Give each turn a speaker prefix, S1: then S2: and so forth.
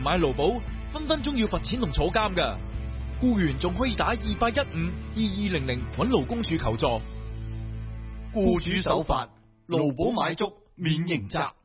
S1: 買勞保，分分鐘要罰錢同坐監噶。僱員仲可以打28152200揾勞工處求助。
S2: 僱主守法，勞保買足免刑責。